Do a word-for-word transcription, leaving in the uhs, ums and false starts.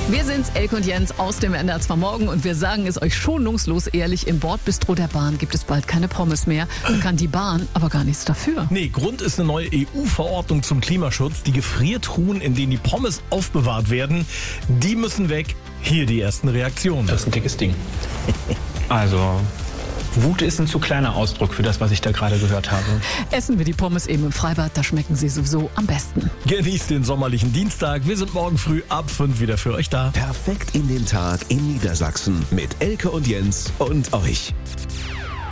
Wir sind's, Elke und Jens aus dem N D R zwei Morgen und wir sagen es euch schonungslos ehrlich, im Bordbistro der Bahn gibt es bald keine Pommes mehr. Da kann die Bahn aber gar nichts dafür. Nee, Grund ist eine neue E U-Verordnung zum Klimaschutz. Die Gefriertruhen, in denen die Pommes aufbewahrt werden, die müssen weg. Hier die ersten Reaktionen. Das ist ein dickes Ding. Also, Wut ist ein zu kleiner Ausdruck für das, was ich da gerade gehört habe. Essen wir die Pommes eben im Freibad, da schmecken sie sowieso am besten. Genießt den sommerlichen Dienstag. Wir sind morgen früh ab fünf wieder für euch da. Perfekt in den Tag in Niedersachsen mit Elke und Jens und euch.